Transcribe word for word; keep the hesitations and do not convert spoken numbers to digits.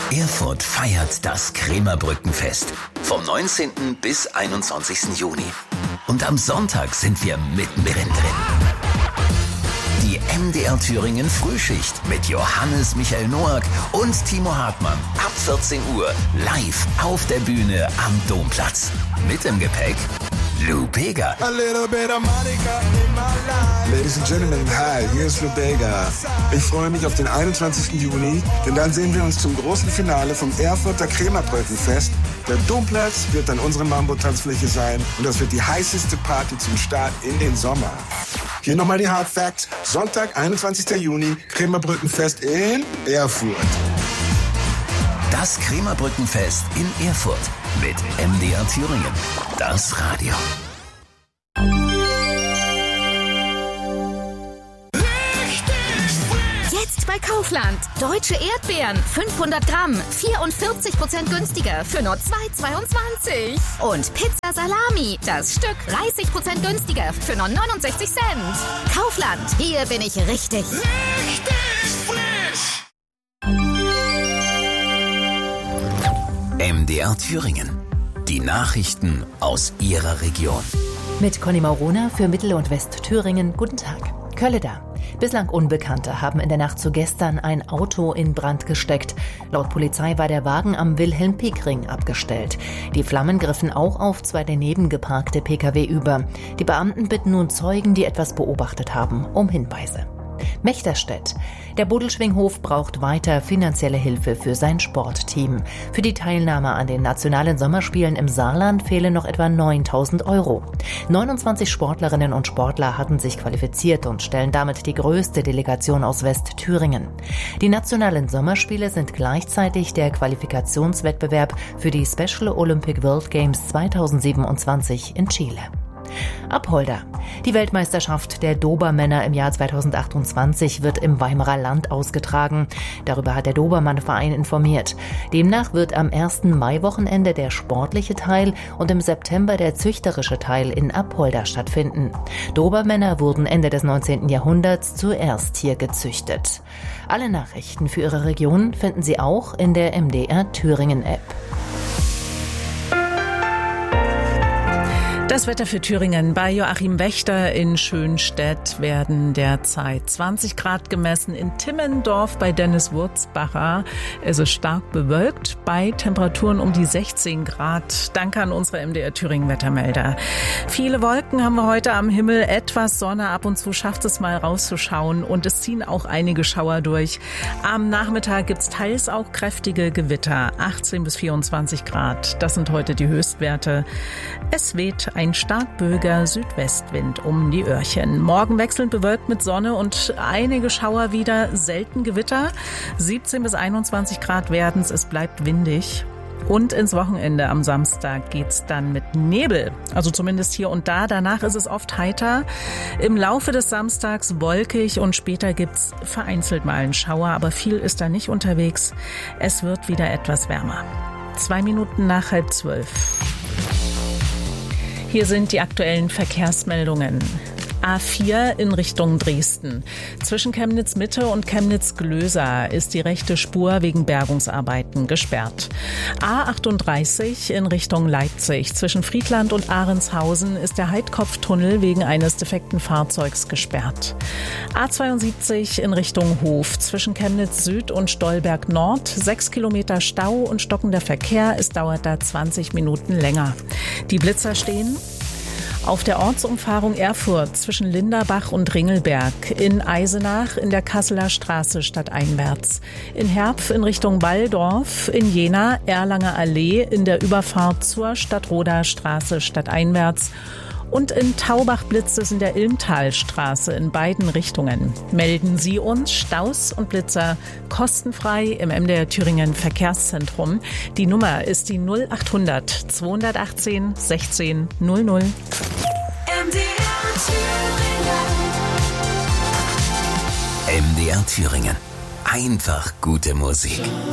Erfurt feiert das Krämerbrückenfest vom neunzehnten bis einundzwanzigsten Juni. Und am Sonntag sind wir mittendrin drin. Die M D R Thüringen Frühschicht mit Johannes Michael Noack und Timo Hartmann ab vierzehn Uhr live auf der Bühne am Domplatz. Mit im Gepäck Lou Bega. A little bit of Monica in my life. Ladies and Gentlemen, hi, hier ist Lou Bega. Ich freue mich auf den einundzwanzigsten Juni, denn dann sehen wir uns zum großen Finale vom Erfurter Krämerbrückenfest. Der Domplatz wird dann unsere Mambo-Tanzfläche sein und das wird die heißeste Party zum Start in den Sommer. Hier nochmal die Hard Facts. Sonntag, einundzwanzigsten Juni, Krämerbrückenfest in Erfurt. Das Krämerbrückenfest in Erfurt mit M D R Thüringen. Das Radio. Jetzt bei Kaufland. Deutsche Erdbeeren. fünfhundert Gramm. vierundvierzig Prozent günstiger für nur zwei Euro zweiundzwanzig. Und Pizza Salami. Das Stück dreißig Prozent günstiger für nur neunundsechzig Cent. Kaufland. Hier bin ich richtig. Richtig frisch. M D R Thüringen. Die Nachrichten aus Ihrer Region. Mit Conny Maurona für Mittel- und Westthüringen. Guten Tag. Kölleda. Bislang Unbekannte haben in der Nacht zu gestern ein Auto in Brand gesteckt. Laut Polizei war der Wagen am Wilhelm-Pieck-Ring abgestellt. Die Flammen griffen auch auf zwei daneben geparkte Pkw über. Die Beamten bitten nun Zeugen, die etwas beobachtet haben, um Hinweise. Mechterstedt. Der Bodelschwinghof braucht weiter finanzielle Hilfe für sein Sportteam. Für die Teilnahme an den nationalen Sommerspielen im Saarland fehlen noch etwa neuntausend Euro. neunundzwanzig Sportlerinnen und Sportler hatten sich qualifiziert und stellen damit die größte Delegation aus Westthüringen. Die nationalen Sommerspiele sind gleichzeitig der Qualifikationswettbewerb für die Special Olympic World Games zweitausendsiebenundzwanzig in Chile. Apolda. Die Weltmeisterschaft der Dobermänner im Jahr zweitausendachtundzwanzig wird im Weimarer Land ausgetragen. Darüber hat der Dobermann-Verein informiert. Demnach wird am ersten Maiwochenende der sportliche Teil und im September der züchterische Teil in Apolda stattfinden. Dobermänner wurden Ende des neunzehnten Jahrhunderts zuerst hier gezüchtet. Alle Nachrichten für Ihre Region finden Sie auch in der M D R Thüringen App. Das Wetter für Thüringen. Bei Joachim Wächter in Schönstedt werden derzeit zwanzig Grad gemessen. In Timmendorf bei Dennis Wurzbacher ist es stark bewölkt bei Temperaturen um die sechzehn Grad. Danke an unsere M D R Thüringen Wettermelder. Viele Wolken haben wir heute am Himmel. Etwas Sonne, ab und zu schafft es mal rauszuschauen und es ziehen auch einige Schauer durch. Am Nachmittag gibt's teils auch kräftige Gewitter. achtzehn bis vierundzwanzig Grad. Das sind heute die Höchstwerte. Es weht ein stark böiger Südwestwind um die Öhrchen. Morgen wechselnd bewölkt mit Sonne und einige Schauer wieder, selten Gewitter. siebzehn bis einundzwanzig Grad werden's, es bleibt windig. Und ins Wochenende am Samstag geht's dann mit Nebel. Also zumindest hier und da. Danach ist es oft heiter. Im Laufe des Samstags wolkig und später gibt's vereinzelt mal einen Schauer, aber viel ist da nicht unterwegs. Es wird wieder etwas wärmer. Zwei Minuten nach halb zwölf. Hier sind die aktuellen Verkehrsmeldungen. A vier in Richtung Dresden. Zwischen Chemnitz Mitte und Chemnitz Glöser ist die rechte Spur wegen Bergungsarbeiten gesperrt. A achtunddreißig in Richtung Leipzig. Zwischen Friedland und Ahrenshausen ist der Heidkopftunnel wegen eines defekten Fahrzeugs gesperrt. A zweiundsiebzig in Richtung Hof. Zwischen Chemnitz Süd und Stolberg Nord. Sechs Kilometer Stau und stockender Verkehr. Es dauert da zwanzig Minuten länger. Die Blitzer stehen auf der Ortsumfahrung Erfurt zwischen Linderbach und Ringelberg, in Eisenach in der Kasseler Straße stadteinwärts, in Herpf in Richtung Walldorf, in Jena Erlanger Allee in der Überfahrt zur Stadtroder Straße stadteinwärts und in Taubach blitzt es in der Ilmtalstraße in beiden Richtungen. Melden Sie uns Staus und Blitzer kostenfrei im M D R Thüringen Verkehrszentrum. Die Nummer ist die null achthundert zweihundertachtzehn sechzehn null null. M D R Thüringen. M D R Thüringen. Einfach gute Musik.